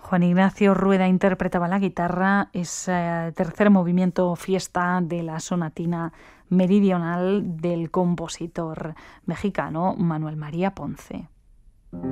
Juan Ignacio Rueda interpretaba la guitarra, ese tercer movimiento fiesta de la sonatina meridional del compositor mexicano Manuel María Ponce.